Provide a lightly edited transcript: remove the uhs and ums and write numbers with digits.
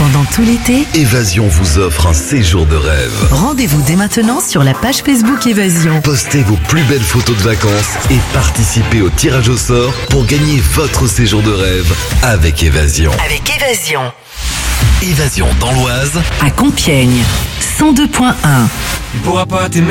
Pendant tout l'été, Évasion vous offre un séjour de rêve. rendez-vous dès maintenant sur la page Facebook Évasion. Postez vos plus belles photos de vacances et participez au tirage au sort pour gagner votre séjour de rêve avec Évasion. Avec Évasion. Évasion dans l'Oise. À Compiègne, 102.1. Tu pourras pas t'aimer.